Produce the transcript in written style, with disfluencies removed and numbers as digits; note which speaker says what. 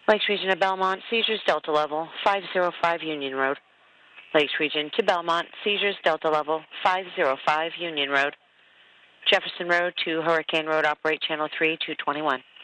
Speaker 1: Lakes Region of Belmont, seizures Delta level 505 Union Road. Lakes Region to Belmont, seizures Delta level 505 Union Road. Jefferson Road to Hurricane Road, operate channel 3 221.